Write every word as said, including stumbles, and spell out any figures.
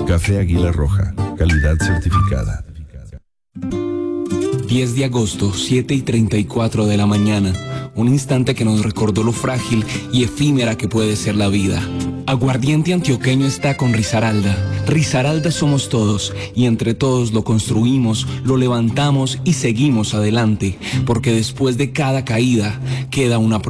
Café Águila Roja, calidad certificada. diez de agosto, siete y treinta y cuatro de la mañana. Un instante que nos recordó lo frágil y efímera que puede ser la vida. Aguardiente Antioqueño está con Risaralda. Risaralda somos todos y entre todos lo construimos, lo levantamos y seguimos adelante, porque después de cada caída queda una